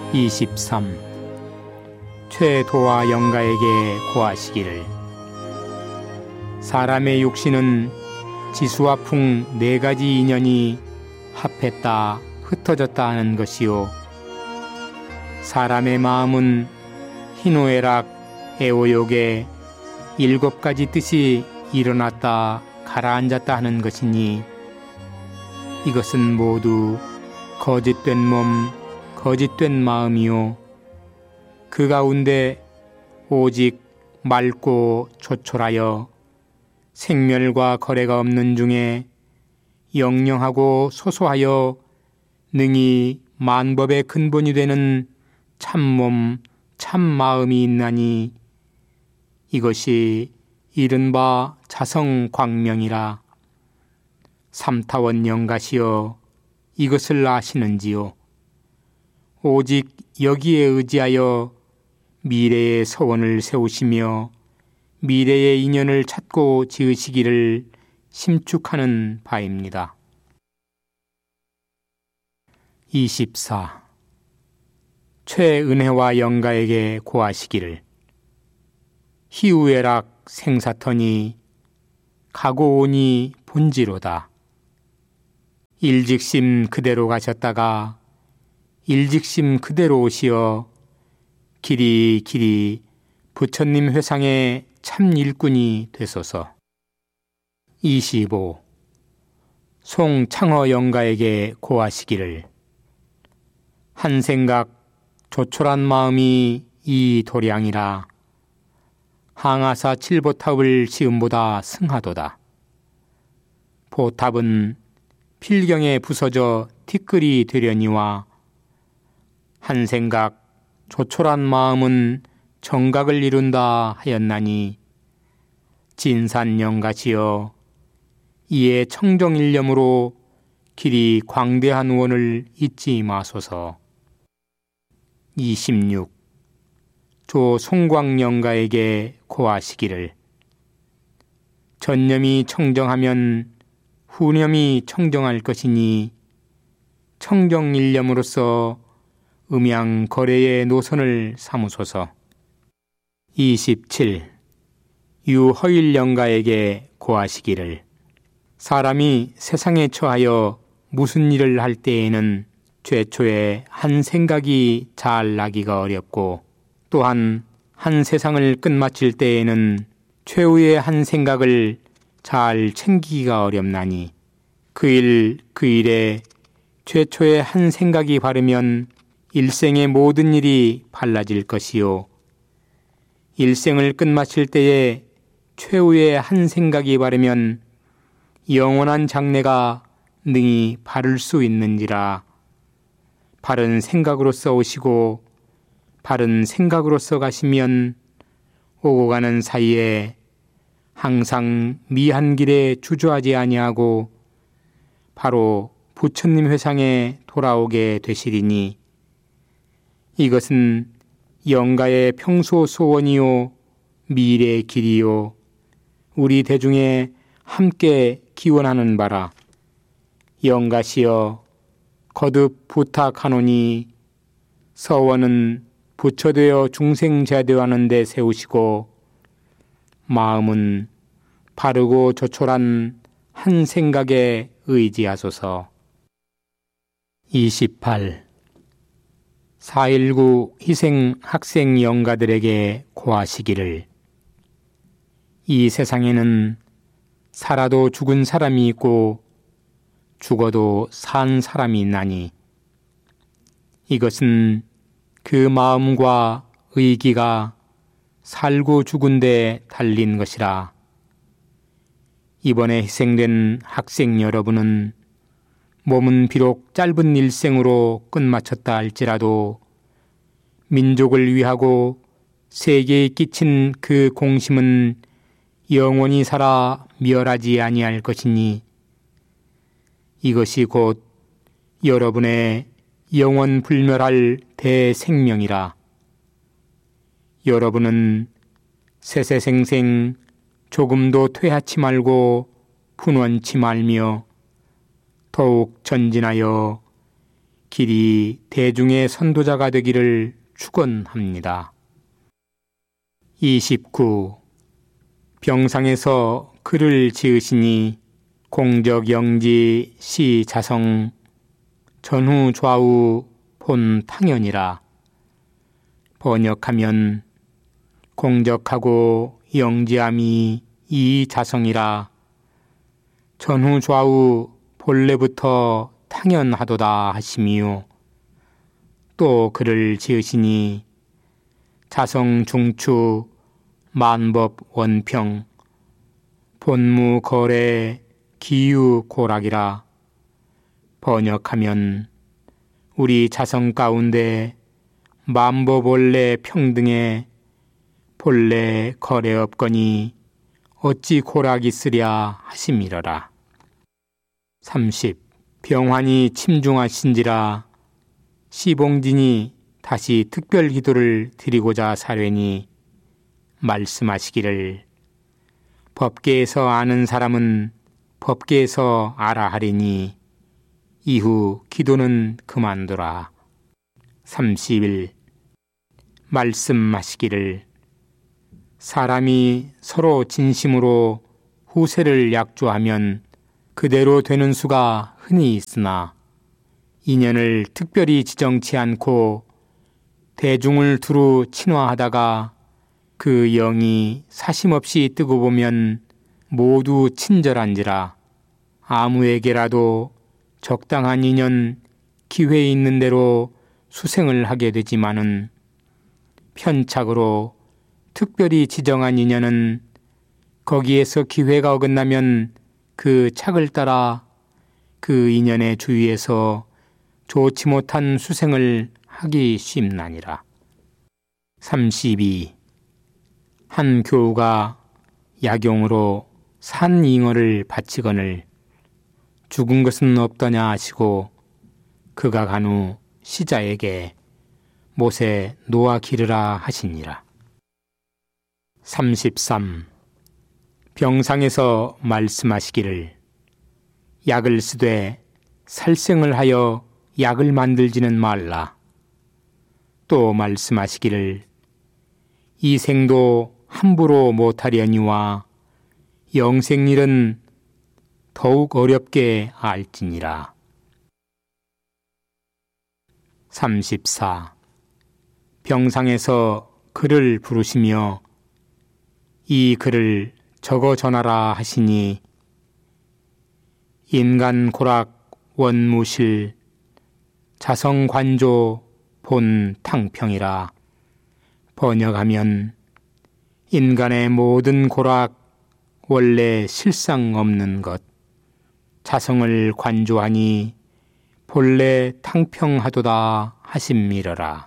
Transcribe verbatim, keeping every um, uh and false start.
이십삼. 최도와 영가에게 고하시기를. 사람의 육신은 지수와 풍 네 가지 인연이 합했다 흩어졌다 하는 것이요, 사람의 마음은 희노애락 애오욕의 일곱 가지 뜻이 일어났다 가라앉았다 하는 것이니, 이것은 모두 거짓된 몸 거짓된 마음이요, 그 가운데 오직 맑고 조촐하여 생멸과 거래가 없는 중에 영영하고 소소하여 능히 만법의 근본이 되는 참몸 참마음이 있나니, 이것이 이른바 자성광명이라. 삼타원 영가시여, 이것을 아시는지요? 오직 여기에 의지하여 미래의 서원을 세우시며 미래의 인연을 찾고 지으시기를 심축하는 바입니다. 이십사. 최은혜와 영가에게 고하시기를. 희우애락 생사터니 가고오니 본지로다. 일직심 그대로 가셨다가 일직심 그대로 오시어 길이 길이 부처님 회상의 참 일꾼이 되소서. 이십오. 송창허 영가에게 고하시기를. 한 생각 조촐한 마음이 이 도량이라. 항아사 칠보탑을 시음보다 승하도다. 보탑은 필경에 부서져 티끌이 되려니와, 한 생각 조촐한 마음은 정각을 이룬다 하였나니, 진산영가시여, 이에 청정일념으로 길이 광대한 원을 잊지 마소서. 이십육. 조 송광영가에게 고하시기를. 전념이 청정하면 후념이 청정할 것이니, 청정일념으로서 음양 거래의 노선을 삼으소서. 이십칠. 유허일 영가에게 고하시기를. 사람이 세상에 처하여 무슨 일을 할 때에는 최초에 한 생각이 잘 나기가 어렵고, 또한 한 세상을 끝마칠 때에는 최후의 한 생각을 잘 챙기기가 어렵나니, 그 일 그 일에 최초의 한 생각이 바르면 일생의 모든 일이 발라질 것이요, 일생을 끝마칠 때에 최후의 한 생각이 바르면 영원한 장래가 능히 바를 수 있는지라. 바른 생각으로서 오시고 바른 생각으로서 가시면 오고 가는 사이에 항상 미한 길에 주저하지 아니하고 바로 부처님 회상에 돌아오게 되시리니, 이것은 영가의 평소 소원이요 미래의 길이요 우리 대중에 함께 기원하는 바라. 영가시여, 거듭 부탁하노니 서원은 부처되어 중생자되어하는 데 세우시고, 마음은 바르고 조촐한 한 생각에 의지하소서. 이십팔. 사일구 희생 학생 영가들에게 고하시기를. 이 세상에는 살아도 죽은 사람이 있고 죽어도 산 사람이 있나니, 이것은 그 마음과 의기가 살고 죽은 데 달린 것이라. 이번에 희생된 학생 여러분은 몸은 비록 짧은 일생으로 끝마쳤다 할지라도 민족을 위하고 세계에 끼친 그 공심은 영원히 살아 멸하지 아니할 것이니, 이것이 곧 여러분의 영원 불멸할 대생명이라. 여러분은 세세생생 조금도 퇴하치 말고 분원치 말며 더욱 전진하여 길이 대중의 선도자가 되기를 축원합니다. 이십구. 병상에서 글을 지으시니 공적 영지 시 자성 전후 좌우 본 탕연이라. 번역하면 공적하고 영지함이 이 자성이라 전후 좌우 본래부터 탕연하도다 하심이요. 또 글을 지으시니 자성 중추 만법 원평 본무 거래 기유 고락이라. 번역하면 우리 자성 가운데 만법 원래 평등에 본래 거래 없거니 어찌 고락이 있으랴 하심이러라. 삼십. 병환이 침중하신지라 시봉진이 다시 특별 기도를 드리고자 사뢰니 말씀하시기를 법계에서 아는 사람은 법계에서 알아 하리니 이후 기도는 그만두라. 삼십일. 말씀하시기를 사람이 서로 진심으로 후세를 약조하면 그대로 되는 수가 흔히 있으나 인연을 특별히 지정치 않고 대중을 두루 친화하다가 그 영이 사심없이 뜨고 보면 모두 친절한지라. 아무에게라도 적당한 인연 기회 있는 대로 수생을 하게 되지만은 편착으로 특별히 지정한 인연은 거기에서 기회가 어긋나면 그 착을 따라 그 인연의 주위에서 좋지 못한 수생을 하기 쉽나니라. 삼십이. 한 교우가 약용으로 산 잉어를 바치거늘 죽은 것은 없더냐 하시고 그가 간 후 시자에게 못에 놓아 기르라 하시니라. 삼십삼. 병상에서 말씀하시기를 약을 쓰되 살생을 하여 약을 만들지는 말라. 또 말씀하시기를 이 생도 함부로 못하려니와 영생일은 더욱 어렵게 알지니라. 삼십사. 병상에서 글을 부르시며 이 글을 적어 전하라 하시니 인간 고락 원무실 자성관조 본 탕평이라. 번역하면 인간의 모든 고락 원래 실상 없는 것 자성을 관조하니 본래 탕평하도다 하심이러라.